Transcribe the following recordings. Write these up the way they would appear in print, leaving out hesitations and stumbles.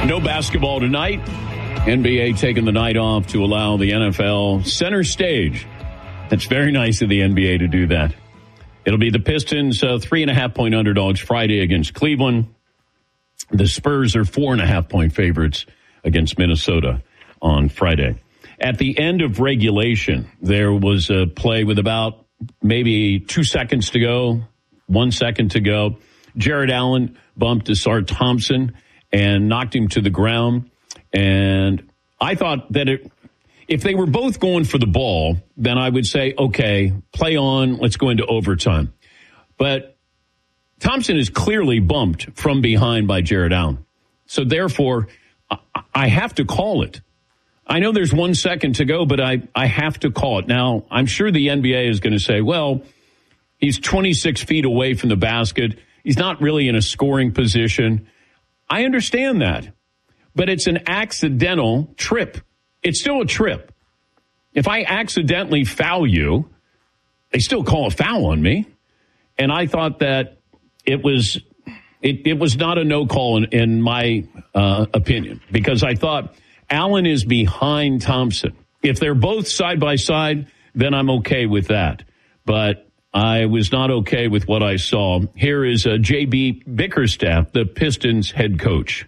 No basketball tonight. NBA taking the night off to allow the NFL center stage. It's very nice of the NBA to do that. It'll be the Pistons 3.5-point underdogs Friday against Cleveland. The Spurs are 4.5-point favorites against Minnesota on Friday. At the end of regulation, there was a play with about maybe 2 seconds to go, 1 second to go. Jared Allen bumped Asar Thompson and knocked him to the ground. And I thought that if they were both going for the ball, then I would say, okay, play on, let's go into overtime. But Thompson is clearly bumped from behind by Jared Allen. So therefore, I have to call it. I know there's 1 second to go, but I have to call it. Now, I'm sure the NBA is going to say, well, he's 26 feet away from the basket. He's not really in a scoring position. I understand that. But it's an accidental trip. It's still a trip. If I accidentally foul you, they still call a foul on me. And I thought that it was not a no call in my opinion, because I thought Allen is behind Thompson. If they're both side by side, then I'm okay with that. But I was not okay with what I saw. Here is J.B. Bickerstaff, the Pistons head coach.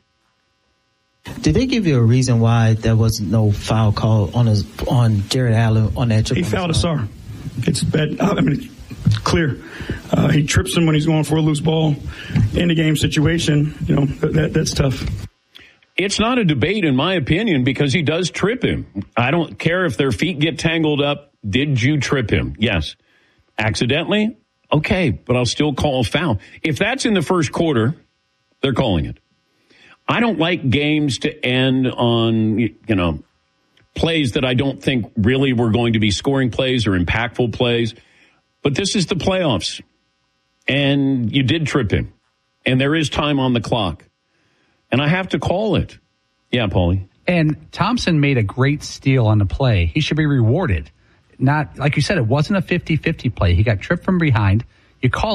Did they give you a reason why there was no foul call on Jared Allen on that trip? He fouled Asar. It's bad. I mean, it's clear. He trips him when he's going for a loose ball. In the game situation, that's tough. It's not a debate, in my opinion, because he does trip him. I don't care if their feet get tangled up. Did you trip him? Yes. Accidentally? Okay, but I'll still call a foul. If that's in the first quarter, they're calling it. I don't like games to end on, plays that I don't think really were going to be scoring plays or impactful plays. But this is the playoffs. And you did trip him. And there is time on the clock. And I have to call it. Yeah, Paulie. And Thompson made a great steal on the play. He should be rewarded. Not, like you said, it wasn't a 50-50 play. He got tripped from behind. You call